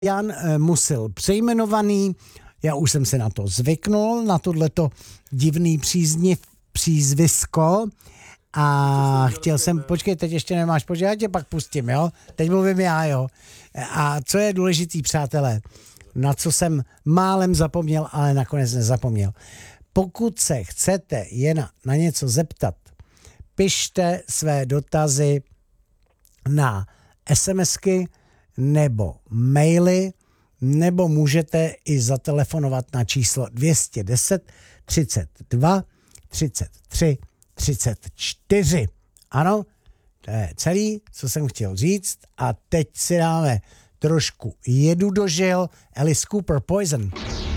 Jan Musil přejmenovaný, já už jsem se na to zvyknul, na tohleto divný přízvisko a chtěl jsem, počkej, teď ještě nemáš, počkej, já tě pak pustím, jo, teď mluvím já, jo. A co je důležitý, přátelé, na co jsem málem zapomněl, ale nakonec nezapomněl. Pokud se chcete jen na něco zeptat, pište své dotazy na SMSky nebo maily, nebo můžete i zatelefonovat na číslo 210 32 33 34. Ano, to je celý, co jsem chtěl říct. A teď si dáme trošku jedu do žil. Alice Cooper, Poison.